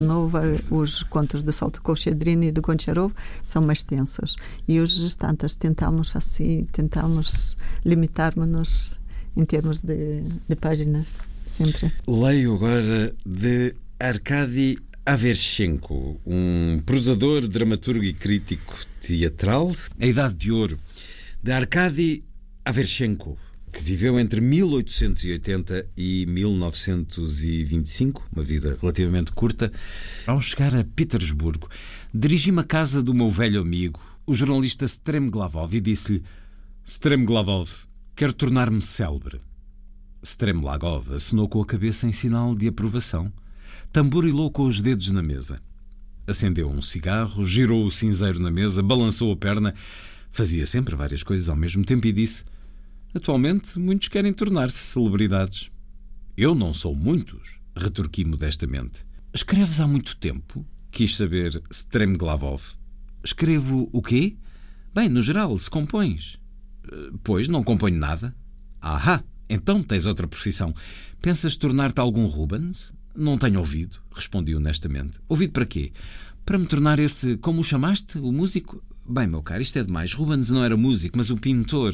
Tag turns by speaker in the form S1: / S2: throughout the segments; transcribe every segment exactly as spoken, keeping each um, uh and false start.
S1: Nova, os contos de Saltykov-Shchedrin e de Goncharov são mais tensos. E os restantes tentamos assim, tentamos limitar-nos em termos de, de páginas, sempre.
S2: Leio agora de Arkady Avershenko, um prosador, dramaturgo e crítico teatral. A Idade de Ouro, de Arkady Avershenko, que viveu entre mil oitocentos e oitenta e mil novecentos e vinte e cinco, uma vida relativamente curta. Ao chegar a Petersburgo, dirigi-me à casa do meu velho amigo, o jornalista Stremglavov, e disse-lhe: Stremglavov, quero tornar-me célebre. Stremglagov acenou com a cabeça em sinal de aprovação. Tamborilou com os dedos na mesa. Acendeu um cigarro, girou o cinzeiro na mesa, balançou a perna, fazia sempre várias coisas ao mesmo tempo e disse: Atualmente, muitos querem tornar-se celebridades. Eu não sou muitos, retorqui modestamente. Escreves há muito tempo? Quis saber Stremglavov. Escrevo o quê? Bem, no geral, se compões. Pois, não componho nada. Ahá, então tens outra profissão. Pensas tornar-te algum Rubens? Não tenho ouvido, respondi honestamente. Ouvido para quê? Para me tornar esse, como o chamaste, o músico? Bem, meu caro, isto é demais. Rubens não era músico, mas o pintor.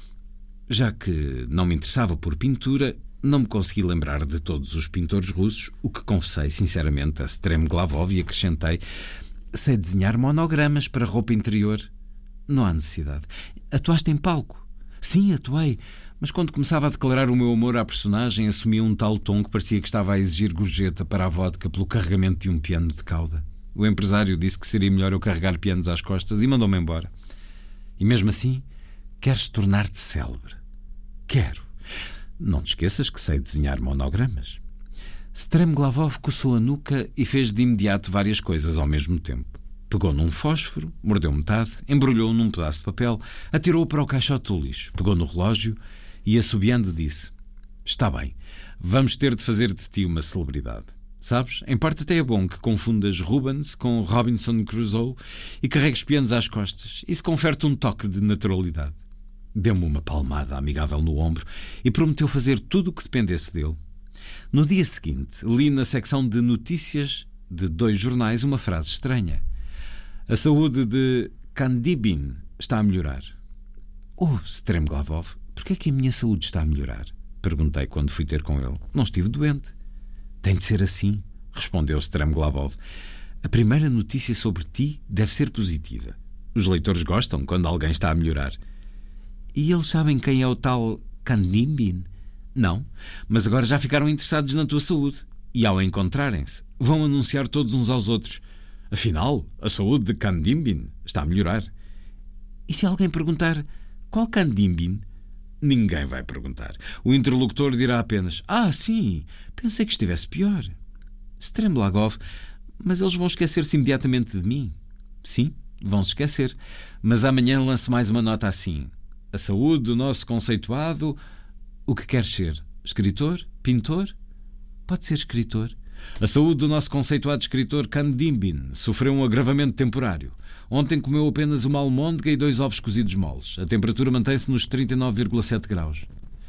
S2: Já que não me interessava por pintura, não me consegui lembrar de todos os pintores russos, o que confessei sinceramente a Stremglavov e acrescentei: sei desenhar monogramas para roupa interior. Não há necessidade. Atuaste em palco? Sim, atuei, mas quando começava a declarar o meu amor à personagem, assumia um tal tom que parecia que estava a exigir gorjeta para a vodka pelo carregamento de um piano de cauda. O empresário disse que seria melhor eu carregar pianos às costas e mandou-me embora. E mesmo assim, queres tornar-te célebre? Quero. Não te esqueças que sei desenhar monogramas. Stremglavov coçou a nuca e fez de imediato várias coisas ao mesmo tempo. Pegou num fósforo, mordeu metade, embrulhou num pedaço de papel, atirou-o para o caixote do lixo, pegou no relógio e, assobiando, disse: Está bem, vamos ter de fazer de ti uma celebridade. Sabes, em parte até é bom que confundas Rubens com Robinson Crusoe e carregues pianos às costas. Isso confere-te um toque de naturalidade. Deu-me uma palmada amigável no ombro e prometeu fazer tudo o que dependesse dele. No dia seguinte, li na secção de notícias de dois jornais uma frase estranha. A saúde de Kandibin está a melhorar. Oh, Stremglavov, porquê é que a minha saúde está a melhorar? Perguntei quando fui ter com ele. Não estive doente. Tem de ser assim, respondeu Stremglavov. A primeira notícia sobre ti deve ser positiva. Os leitores gostam quando alguém está a melhorar. E eles sabem quem é o tal Kandibin? Não, mas agora já ficaram interessados na tua saúde. E ao encontrarem-se, vão anunciar todos uns aos outros: afinal, a saúde de Kandibin está a melhorar. E se alguém perguntar: qual Kandibin? Ninguém vai perguntar. O interlocutor dirá apenas: ah, sim, pensei que estivesse pior. Stremglagov, mas eles vão esquecer-se imediatamente de mim. Sim, vão se esquecer. Mas amanhã lance mais uma nota assim: a saúde do nosso conceituado... O que queres ser? Escritor? Pintor? Pode ser escritor. A saúde do nosso conceituado escritor Kandibin sofreu um agravamento temporário. Ontem comeu apenas uma almôndega e dois ovos cozidos moles. A temperatura mantém-se nos trinta e nove vírgula sete graus.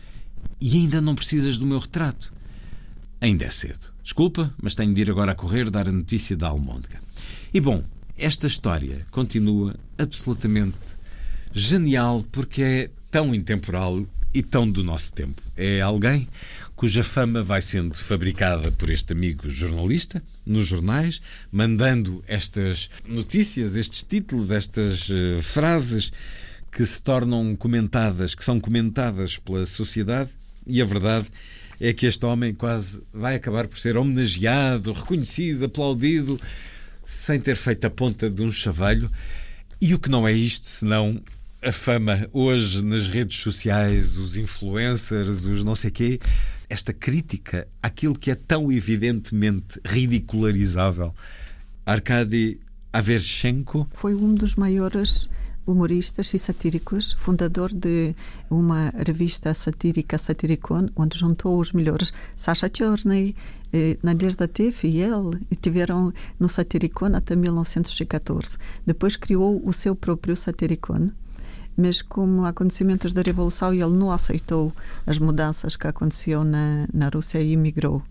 S2: E ainda não precisas do meu retrato? Ainda é cedo. Desculpa, mas tenho de ir agora a correr dar a notícia da almôndega. E bom, esta história continua absolutamente genial porque é tão intemporal e tão do nosso tempo. É alguém cuja fama vai sendo fabricada por este amigo jornalista nos jornais, mandando estas notícias, estes títulos, estas uh, frases que se tornam comentadas, que são comentadas pela sociedade, e a verdade é que este homem quase vai acabar por ser homenageado, reconhecido, aplaudido, sem ter feito a ponta de um chaveiro. E o que não é isto senão a fama hoje nas redes sociais, os influencers, os não sei quê, esta crítica àquilo que é tão evidentemente ridicularizável. Arkady Avershenko
S1: foi um dos maiores humoristas e satíricos, fundador de uma revista satírica, Satyricon, onde juntou os melhores. Sasha Chorny, Nadezhda Teff e ele tiveram no Satyricon até mil novecentos e catorze. Depois criou o seu próprio Satyricon, mas como acontecimentos da Revolução ele não aceitou as mudanças que aconteciam na, na Rússia e emigrou.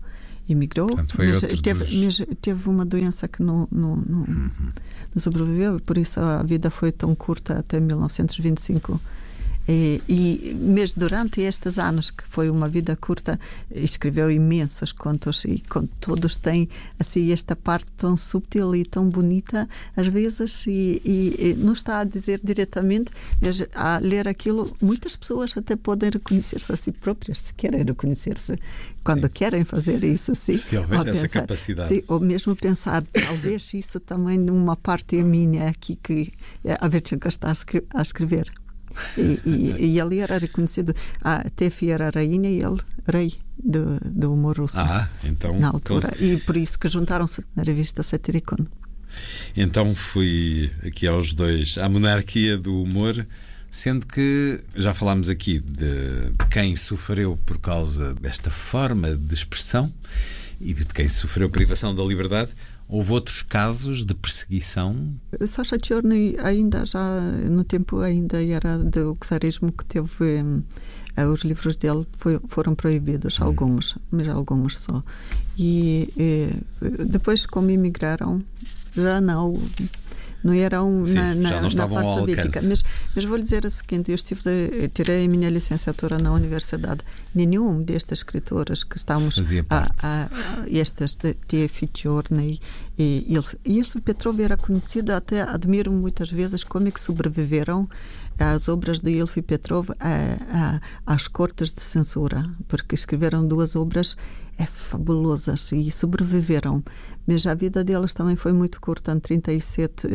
S1: emigrou,
S2: Portanto, foi
S1: mas,
S2: outro
S1: teve,
S2: dos...
S1: mas teve uma doença que não, não, não,
S2: Uhum.
S1: não sobreviveu, e por isso a vida foi tão curta até mil novecentos e vinte e cinco. E, e mesmo durante estes anos, que foi uma vida curta, escreveu imensos contos, e com, todos têm assim esta parte tão subtil e tão bonita às vezes, e, e, e não está a dizer diretamente, mas a ler aquilo muitas pessoas até podem reconhecer-se a si próprias, se querem reconhecer-se, quando
S2: sim.
S1: querem fazer isso, sim,
S2: se houver
S1: ou
S2: essa
S1: pensar,
S2: capacidade,
S1: sim, ou mesmo pensar, talvez isso também numa parte minha aqui que a Averchenko está a escrever. E, e, e ele era reconhecido, a Tefi era a rainha e ele rei do, do humor russo,
S2: ah, então,
S1: na altura,
S2: então...
S1: e por isso que juntaram-se na revista Satyricon.
S2: Então fui aqui aos dois, à monarquia do humor, sendo que já falámos aqui de, de quem sofreu por causa desta forma de expressão e de quem sofreu privação da liberdade. Houve outros casos de perseguição?
S1: Sacha Chorny ainda já no tempo ainda era do czarismo, que teve eh, os livros dele foi, foram proibidos, hum. alguns, mas alguns só. E eh, depois, como imigraram, já não não eram
S2: Sim,
S1: na, na,
S2: já não estavam
S1: na parte
S2: ao
S1: soviética. Mas, mas vou lhe dizer o seguinte: eu estive de, tirei a minha licenciatura na universidade. Nenhum destes escritores que estamos a, a, a estas de T F Chorny e Ilf Petrov era conhecido, até admiro muitas vezes como é que sobreviveram as obras de Ilf Petrov a, a, às cortes de censura, porque escreveram duas obras é fabulosas e sobreviveram, mas a vida delas também foi muito curta. Em trinta e sete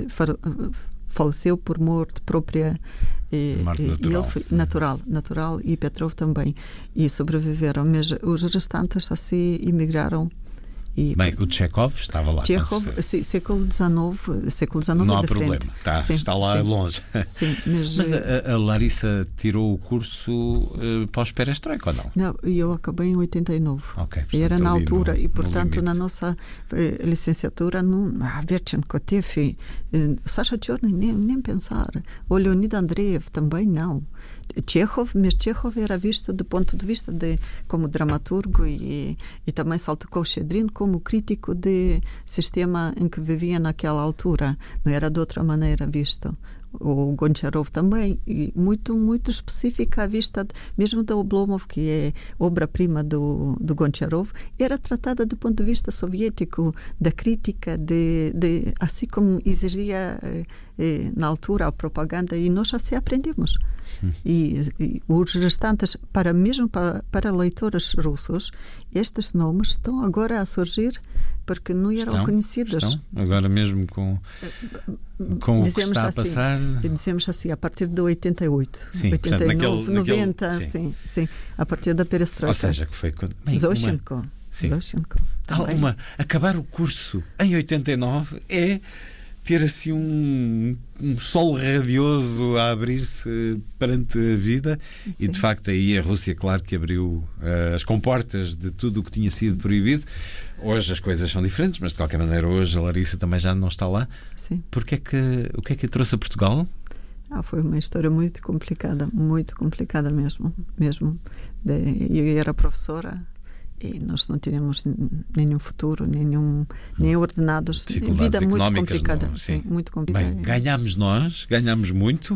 S1: faleceu por morte própria, e,
S2: morte natural.
S1: Ilf, natural, natural e Petrov também, e sobreviveram, mas os restantes assim emigraram. E,
S2: bem, o Chekhov estava lá.
S1: Chekhov, sim, século dezenove, século dezenove
S2: não há
S1: de
S2: problema,
S1: frente.
S2: tá,
S1: Sim,
S2: está lá
S1: sim.
S2: longe.
S1: Sim, mas
S2: mas a, a Larissa tirou o curso uh, pós-perestroika ou não?
S1: Não, eu acabei em oitenta e nove.
S2: Okay,
S1: e era na altura,
S2: no,
S1: e portanto na nossa eh, licenciatura não, a Averchenko teve eh, Sacha Chorny nem, nem pensar, o Leonid Andreev também não. Chekhov, mas Chekhov era visto do ponto de vista de como dramaturgo, e, e também Saltykov-Shchedrin como crítico de sistema em que vivia naquela altura, não era de outra maneira visto. O Goncharov também, e muito, muito específica à vista, de, mesmo da Oblomov, que é obra-prima do, do Goncharov, era tratada do ponto de vista soviético, da crítica, de, de, assim como exigia eh, na altura a propaganda, e nós assim aprendemos. Hum. E, e os restantes, para, mesmo para, para leitores russos, estes nomes estão agora a surgir porque não eram
S2: estão,
S1: conhecidos.
S2: Estão, agora mesmo com, com o que está a
S1: assim,
S2: passar.
S1: Dizemos assim, a partir de oitenta e oito,
S2: sim,
S1: oitenta e nove,
S2: portanto, naquele,
S1: noventa,
S2: naquele, sim.
S1: Sim, sim, a partir da perestroika.
S2: Ou seja, que foi quando... Bem,
S1: Zoshenko.
S2: Uma, sim.
S1: Zoshenko,
S2: ah, uma, acabar o curso em oitenta e nove é ter assim um, um sol radioso a abrir-se perante a vida. Sim. E de facto aí a Rússia, claro que abriu uh, as comportas de tudo o que tinha sido proibido. Hoje as coisas são diferentes, mas de qualquer maneira hoje a Larissa também já não está lá.
S1: Sim.
S2: Porque é que, o que é que a trouxe a Portugal?
S1: Ah, foi uma história muito complicada, muito complicada mesmo, mesmo. De, eu era professora e nós não tínhamos nenhum futuro, nenhum, nem ordenados, vida muito complicada,
S2: não, sim.
S1: Sim, muito complicada.
S2: Bem, ganhámos nós, ganhámos muito.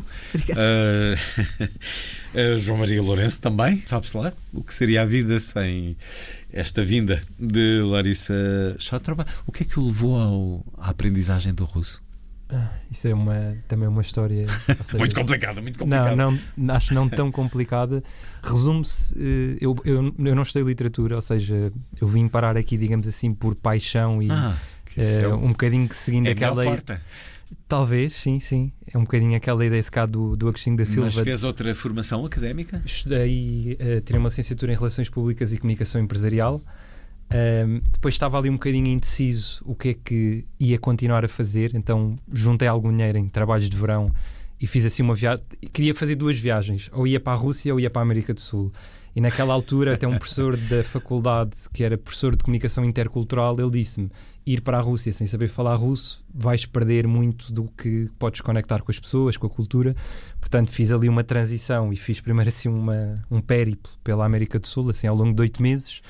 S2: Uh, uh, João Maria Lourenço também, sabe-se lá o que seria a vida sem esta vinda de Larissa Chotrova. O que é que o levou ao, à aprendizagem do russo?
S3: Isso é uma, também uma história seja,
S2: muito complicada, muito complicada.
S3: Não, não, acho não tão complicada. Resume-se, eu, eu, eu não estudei literatura, ou seja, eu vim parar aqui, digamos assim, por paixão e
S2: ah,
S3: uh, um bocadinho seguindo
S2: é
S3: aquela
S2: porta.
S3: Talvez, sim, sim. É um bocadinho aquela ideia cá do, do Agostinho da Silva.
S2: Mas fez outra formação académica?
S3: Estudei, uh, tirei uma licenciatura em Relações Públicas e Comunicação Empresarial. Um, depois estava ali um bocadinho indeciso o que é que ia continuar a fazer, então juntei algum dinheiro em trabalhos de verão e fiz assim uma viagem. Queria fazer duas viagens, ou ia para a Rússia ou ia para a América do Sul. E naquela altura até um professor da faculdade, que era professor de comunicação intercultural, ele disse-me: ir para a Rússia sem saber falar russo vais perder muito do que podes conectar com as pessoas, com a cultura. Portanto fiz ali uma transição e fiz primeiro assim uma, um périplo pela América do Sul, assim ao longo de oito meses.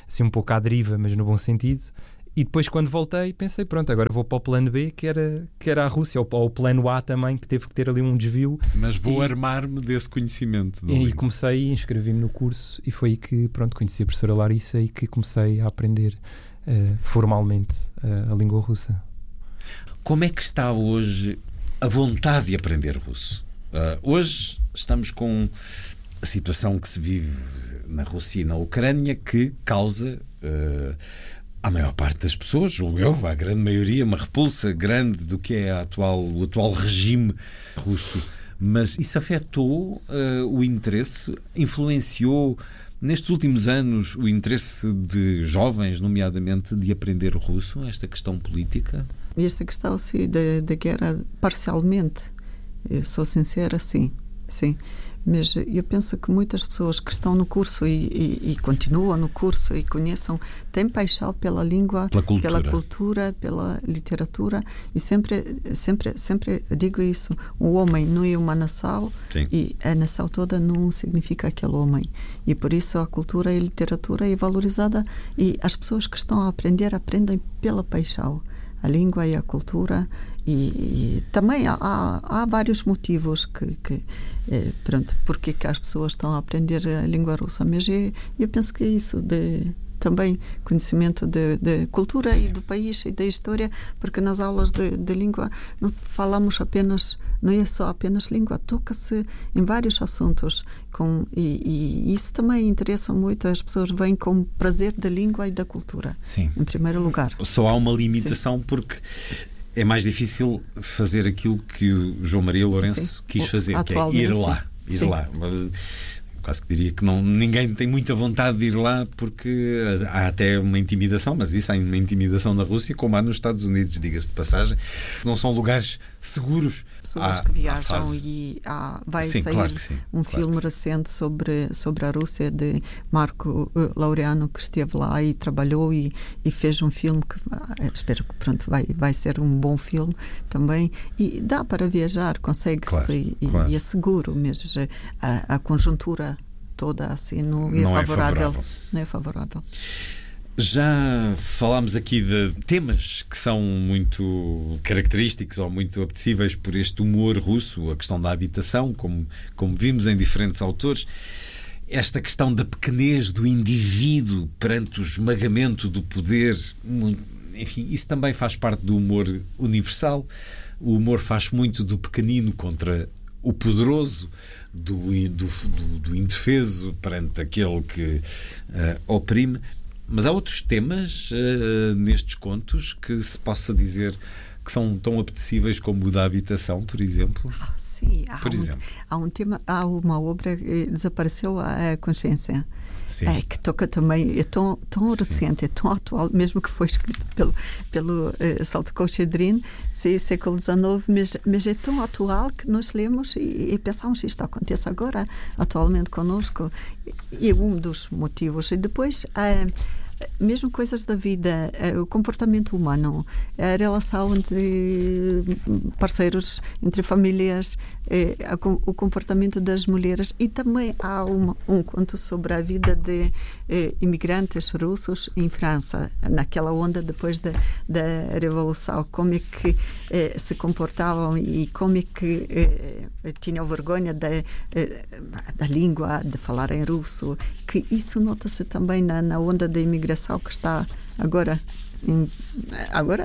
S3: assim um pouco à deriva, mas no bom sentido. E depois, quando voltei, pensei, pronto, agora vou para o plano B, que era, que era a Rússia, ou para o plano A também, que teve que ter ali um desvio.
S2: Mas vou
S3: e,
S2: armar-me desse conhecimento.
S3: E, e comecei, inscrevi-me no curso, e foi aí que, pronto, conheci a professora Larissa e que comecei a aprender uh, formalmente uh, a língua russa.
S2: Como é que está hoje a vontade de aprender russo? Uh, hoje estamos com a situação que se vive na Rússia e na Ucrânia, que causa... Uh, à maior parte das pessoas, julgo eu, à grande maioria, uma repulsa grande do que é a atual, o atual regime russo. Mas isso afetou uh, o interesse, influenciou nestes últimos anos o interesse de jovens, nomeadamente, de aprender russo, esta questão política?
S1: E esta questão, sim, da, da guerra, parcialmente, eu sou sincera, sim, sim. Mas eu penso que muitas pessoas que estão no curso e, e, e continuam no curso e conheçam, têm paixão pela língua,
S2: pela cultura,
S1: pela, cultura, pela literatura, e sempre, sempre, sempre digo isso: o homem não é uma nação. Sim. E a nação toda não significa aquele homem, e por isso a cultura e a literatura é valorizada, e as pessoas que estão a aprender aprendem pela paixão, a língua e a cultura. E, e também há, há, há vários motivos que, que eh, pronto, porque que as pessoas estão a aprender a língua russa, mas eu, eu penso que é isso, de também conhecimento de, de cultura e do país e da história, porque nas aulas de, de língua não falamos apenas, não é só apenas língua, toca-se em vários assuntos, com, e, e isso também interessa muito, as pessoas vêm com prazer da língua e da cultura. Sim. Em primeiro lugar.
S2: Só há uma limitação. Sim. Porque é mais difícil fazer aquilo que o João Maria Lourenço Sim. quis fazer, que é ir lá. Ir Sim. lá. Quase que diria que não, ninguém tem muita vontade de ir lá, porque há até uma intimidação, mas isso há uma intimidação na Rússia, como há nos Estados Unidos, diga-se de passagem. Não são lugares seguros.
S1: Pessoas há, que viajam e há, vai sim, sair claro sim, um claro filme recente sobre, sobre a Rússia, de Marco Laureano, que esteve lá e trabalhou e, e fez um filme que espero que pronto, vai, vai ser um bom filme também. E dá para viajar, consegue-se claro, e, claro. e é seguro, mas a, a conjuntura toda assim não é, não favorável, é favorável. Não é favorável.
S2: Já falámos aqui de temas que são muito característicos ou muito apetecíveis por este humor russo, a questão da habitação, como, como vimos em diferentes autores, esta questão da pequenez do indivíduo perante o esmagamento do poder, enfim, isso também faz parte do humor universal. O humor faz muito do pequenino contra o poderoso, do, do, do, do indefeso perante aquele que uh, oprime. Mas há outros temas uh, nestes contos que se possa dizer que são tão apetecíveis como o da habitação, por exemplo?
S1: Ah, sim, há,
S2: por
S1: um,
S2: exemplo.
S1: há um tema, há uma obra que desapareceu, a consciência.
S2: Sim.
S1: É, que toca também, é tão, tão recente, é tão atual, mesmo que foi escrito pelo, pelo uh, Saltykov-Shchedrin, século dezenove, mas, mas é tão atual que nós lemos e, e pensamos, isto acontece agora, atualmente conosco, e é um dos motivos. E depois, uh, mesmo coisas da vida, uh, o comportamento humano, a relação entre parceiros, entre famílias, uh, o comportamento das mulheres, e também há uma, um conto sobre a vida de eh, imigrantes russos em França, naquela onda depois da, da Revolução, como é que eh, se comportavam e como é que eh, tinham vergonha da, eh, da língua, de falar em russo, que isso nota-se também na, na onda da imigração que está agora Em, agora,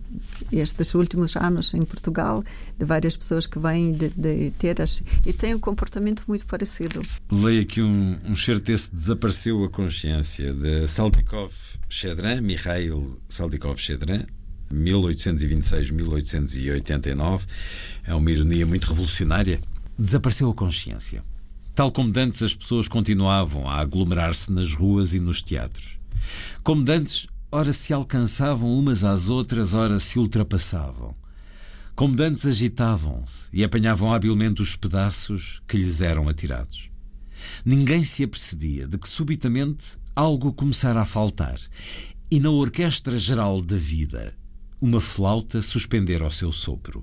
S1: estes últimos anos em Portugal, de várias pessoas que vêm de, de teras e têm um comportamento muito parecido.
S2: Leio aqui um, um certo desse Desapareceu a Consciência, de Saltykov-Shchedrin, Mikhail Saltykov-Shchedrin, mil oitocentos e vinte e seis a mil oitocentos e oitenta e nove. É uma ironia muito revolucionária. Desapareceu a consciência. Tal como dantes, as pessoas continuavam a aglomerar-se nas ruas e nos teatros. Como dantes, ora se alcançavam umas às outras, ora se ultrapassavam. Como dantes, agitavam-se e apanhavam habilmente os pedaços que lhes eram atirados. Ninguém se apercebia de que subitamente algo começara a faltar e na orquestra geral da vida uma flauta suspendera o seu sopro.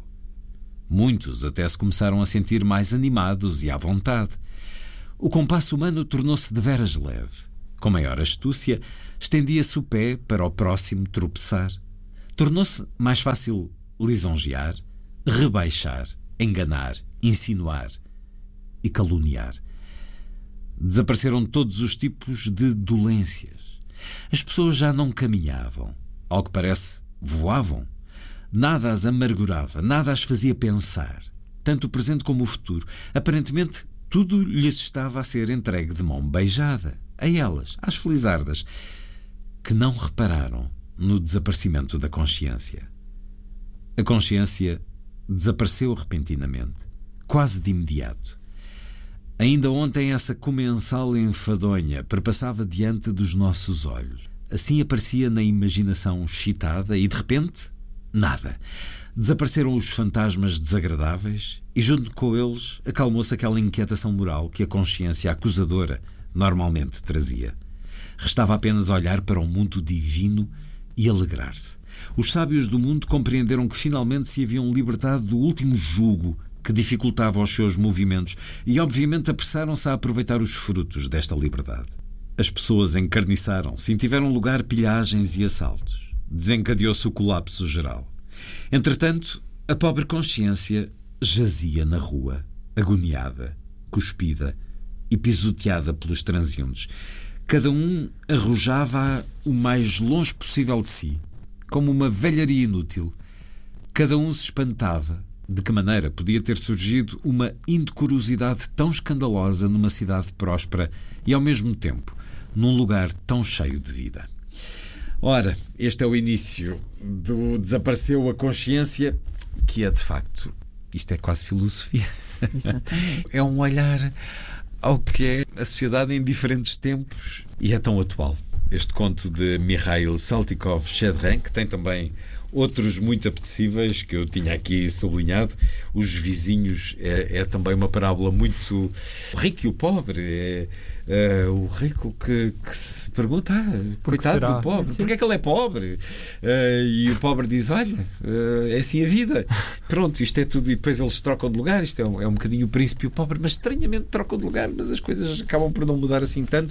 S2: Muitos até se começaram a sentir mais animados e à vontade. O compasso humano tornou-se deveras leve. Com maior astúcia, estendia-se o pé para o próximo tropeçar. Tornou-se mais fácil lisonjear, rebaixar, enganar, insinuar e caluniar. Desapareceram todos os tipos de dolências. As pessoas já não caminhavam. Ao que parece, voavam. Nada as amargurava, nada as fazia pensar. Tanto o presente como o futuro. Aparentemente, tudo lhes estava a ser entregue de mão beijada. A elas, às felizardas, que não repararam no desaparecimento da consciência. A consciência desapareceu repentinamente, quase de imediato. Ainda ontem essa comensal enfadonha perpassava diante dos nossos olhos. Assim aparecia na imaginação excitada e, de repente, nada. Desapareceram os fantasmas desagradáveis e, junto com eles, acalmou-se aquela inquietação moral que a consciência acusadora normalmente trazia. Restava apenas olhar para o mundo divino e alegrar-se. Os sábios do mundo compreenderam que finalmente se haviam libertado do último jugo que dificultava os seus movimentos e, obviamente, apressaram-se a aproveitar os frutos desta liberdade. As pessoas encarniçaram-se e tiveram lugar pilhagens e assaltos. Desencadeou-se o colapso geral. Entretanto, a pobre consciência jazia na rua, agoniada, cuspida e pisoteada pelos transeuntes. Cada um arrojava o mais longe possível de si, como uma velharia inútil. Cada um se espantava de que maneira podia ter surgido uma indecorosidade tão escandalosa numa cidade próspera e, ao mesmo tempo, num lugar tão cheio de vida. Ora, este é o início do Desapareceu a Consciência, que é, de facto, isto é quase filosofia.
S1: Exatamente.
S2: É um olhar ao que é a sociedade em diferentes tempos e é tão atual. Este conto de Mikhail Saltykov-Shchedrin, que tem também outros muito apetecíveis que eu tinha aqui sublinhado. Os vizinhos é, é também uma parábola muito... O rico e o pobre. É, é o rico que, que se pergunta, ah, coitado do pobre, porquê é que ele é pobre? Uh, e o pobre diz, olha, uh, é assim a vida. Pronto, isto é tudo. E depois eles trocam de lugar. Isto é um, é um bocadinho o príncipe e o pobre, mas estranhamente trocam de lugar, mas as coisas acabam por não mudar assim tanto.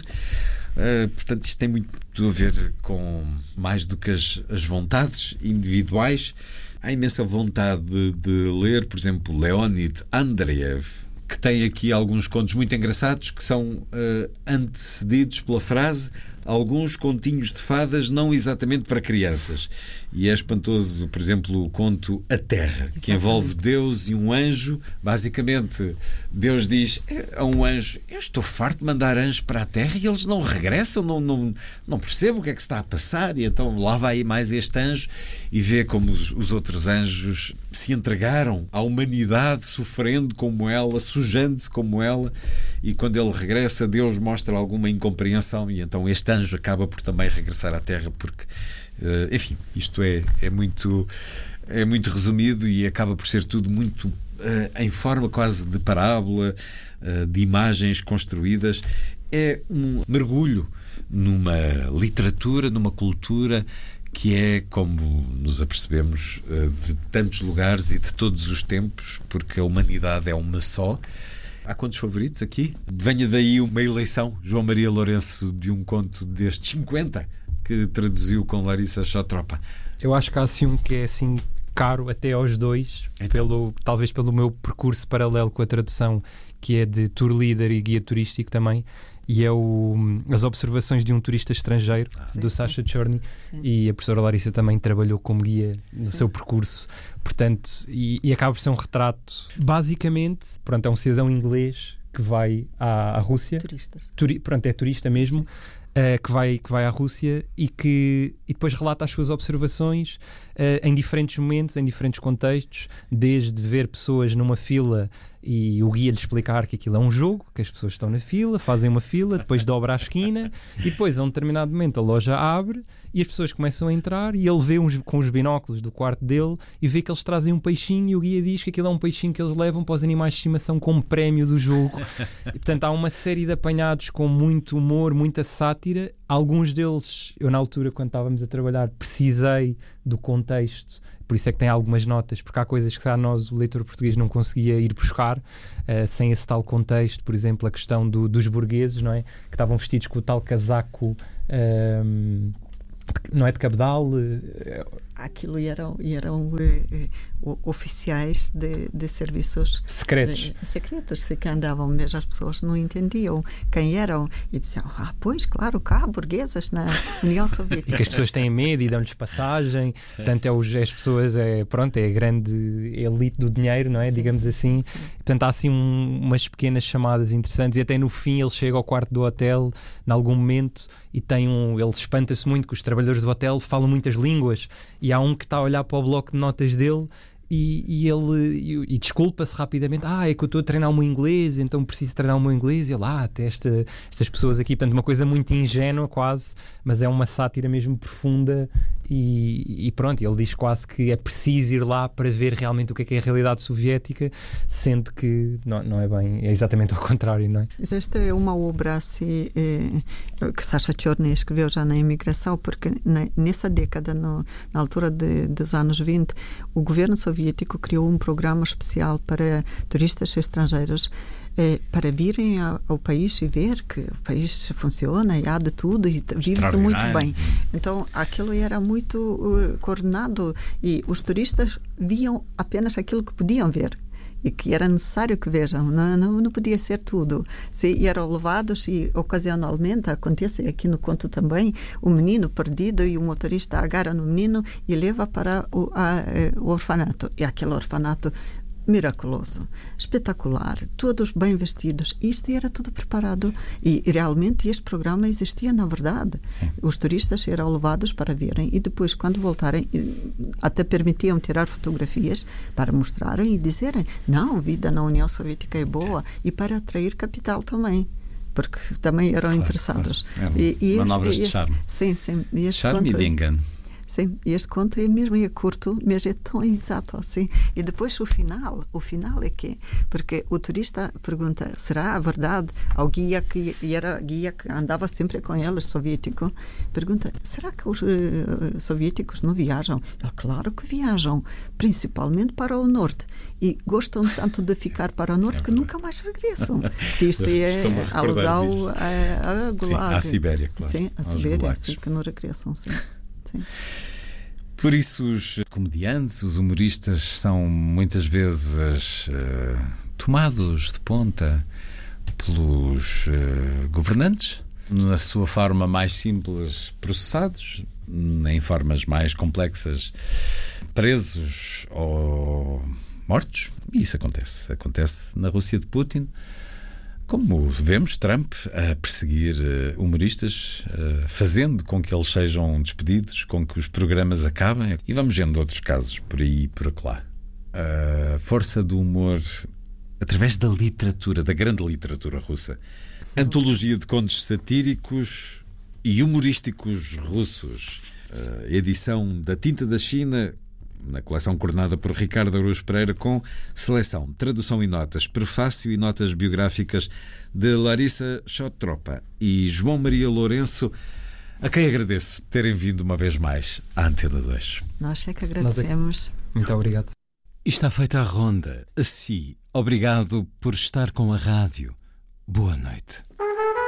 S2: Uh, portanto, isto tem muito a ver com mais do que as, as vontades individuais. Há imensa vontade de, de ler, por exemplo, Leonid Andreev, que tem aqui alguns contos muito engraçados que são uh, antecedidos pela frase: alguns continhos de fadas não exatamente para crianças. E é espantoso, por exemplo, o conto A Terra, exatamente, que envolve Deus e um anjo. Basicamente, Deus diz a um anjo: eu estou farto de mandar anjos para a Terra e eles não regressam, não, não, não percebo o que é que se está a passar. E então lá vai mais este anjo e vê como os, os outros anjos se entregaram à humanidade, sofrendo como ela, sujando-se como ela. E quando ele regressa, Deus mostra alguma incompreensão e então este anjo acaba por também regressar à Terra, porque, uh, enfim, isto é, é, muito, é muito resumido e acaba por ser tudo muito uh, em forma quase de parábola, uh, de imagens construídas. É um mergulho numa literatura, numa cultura que é, como nos apercebemos, uh, de tantos lugares e de todos os tempos, porque a humanidade é uma só. Há contos favoritos aqui? Venha daí uma eleição, João Maria Lourenço, de um conto destes cinquenta que traduziu com Larissa Chotropa.
S3: Eu acho que há assim um que é assim caro até aos dois, então, pelo, talvez pelo meu percurso paralelo com a tradução, que é de tour leader e guia turístico também, e é o, As Observações de um Turista Estrangeiro, ah, do sim, Sacha Chorny, e a professora Larissa também trabalhou como guia no sim. seu percurso, portanto, e, e acaba por ser um retrato, basicamente, pronto, é um cidadão inglês que vai à, à Rússia,
S1: Turistas.
S3: Turi, pronto, é turista mesmo, sim, sim. Uh, que, vai, que vai à Rússia e que e depois relata as suas observações uh, em diferentes momentos, em diferentes contextos, desde ver pessoas numa fila e o guia lhe explicar que aquilo é um jogo, que as pessoas estão na fila, fazem uma fila, depois dobra a esquina e depois a um determinado momento a loja abre e as pessoas começam a entrar e ele vê uns, com os binóculos do quarto dele e vê que eles trazem um peixinho e o guia diz que aquilo é um peixinho que eles levam para os animais de estimação como prémio do jogo. E, portanto, há uma série de apanhados com muito humor, muita sátira. Alguns deles, eu na altura, quando estávamos a trabalhar, precisei do contexto por isso é que tem algumas notas, porque há coisas que se nós, o leitor português, não conseguia ir buscar uh, sem esse tal contexto. Por exemplo, a questão do, dos burgueses, não é? Que estavam vestidos com o tal casaco, um, não é, de cabedal. Uh,
S1: Aquilo eram, eram uh, uh, oficiais de, de serviços
S3: secretos.
S1: De, secretos, que andavam, mas as pessoas não entendiam quem eram e diziam, ah, pois, claro, cá, burguesas na União Soviética.
S3: E que as pessoas têm medo e dão-lhes passagem, portanto, é os, as pessoas, é, pronto, é a grande elite do dinheiro, não é? Sim, digamos sim, assim. Sim. Portanto, há assim um, umas pequenas chamadas interessantes e até no fim ele chega ao quarto do hotel, em algum momento, e tem um, ele espanta-se muito que os trabalhadores do hotel falam muitas línguas. E há um que está a olhar para o bloco de notas dele e, e ele e, e desculpa-se rapidamente. Ah, é que eu estou a treinar o meu inglês, então preciso treinar o meu inglês. E ele, ah, até esta, estas pessoas aqui. Portanto, uma coisa muito ingênua quase, mas é uma sátira mesmo profunda. E, e pronto, ele diz quase que é preciso ir lá para ver realmente o que é, que é a realidade soviética, sendo que não, não é bem, é exatamente ao contrário, não é?
S1: Esta é uma obra assim, é, que Sacha Chorny escreveu já na imigração, porque na, nessa década, no, na altura de, dos anos vinte, o governo soviético criou um programa especial para turistas estrangeiros, É, para virem ao, ao país e ver que o país funciona e há de tudo e vive-se muito bem. Então aquilo era muito uh, coordenado e os turistas viam apenas aquilo que podiam ver e que era necessário que vejam, não, não, não podia ser tudo. Se eram levados e ocasionalmente acontece aqui no conto também, o menino perdido e o motorista agarra no menino e leva para o, a, o orfanato, e aquele orfanato miraculoso, espetacular, todos bem vestidos, isto era tudo preparado. Sim. E realmente este programa existia na verdade. Sim. Os turistas eram levados para verem e depois quando voltarem até permitiam tirar fotografias para mostrarem e dizerem, não, a vida na União Soviética é boa. Sim. E para atrair capital também, porque também eram claro, interessados.
S2: Claro. É e, e manobras este, de charme.
S1: Sim, sim.
S2: E charme conto, e de engano.
S1: Sim, este conto é mesmo é curto, mas é tão exato assim. E depois o final, o final é que, porque o turista pergunta, será a verdade ao guia que era guia que andava sempre com eles, soviético, pergunta, será que os uh, soviéticos não viajam? Ele, claro que viajam, principalmente para o norte. E gostam tanto de ficar para o norte é que nunca mais regressam. Isto é alusão a, a Gulag.
S2: Sim, à Sibéria, claro.
S1: Sim, a Sibéria, assim, que não regressam, sim. Sim.
S2: Por isso os comediantes, os humoristas são muitas vezes uh, tomados de ponta pelos uh, governantes, na sua forma mais simples processados, em formas mais complexas presos ou mortos. E isso acontece. Acontece na Rússia de Putin. Como vemos Trump a perseguir uh, humoristas, uh, fazendo com que eles sejam despedidos, com que os programas acabem. E vamos vendo outros casos por aí e por acolá. A força do humor através da literatura, da grande literatura russa. Antologia de contos satíricos e humorísticos russos. A edição da Tinta da China, na coleção coordenada por Ricardo Araújo Pereira, com seleção, tradução e notas, prefácio e notas biográficas de Larissa Chotropa e João Maria Lourenço, a quem agradeço terem vindo uma vez mais à Antena dois.
S1: Nós é que agradecemos.
S3: Muito obrigado.
S2: E está feita a ronda. A si, obrigado por estar com a rádio. Boa noite.